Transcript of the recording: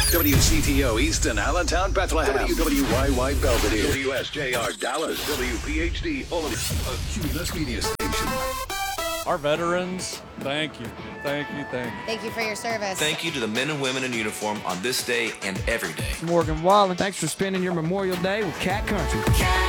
WCTO Easton, Allentown, Bethlehem. WYY Belvedere. WSJR Dallas. WPHD Cumulus Media Station. Our veterans, thank you. Thank you, thank you. Thank you for your service. Thank you to the men and women in uniform on this day and every day. Morgan Wallen, thanks for spending your Memorial Day with Cat Country.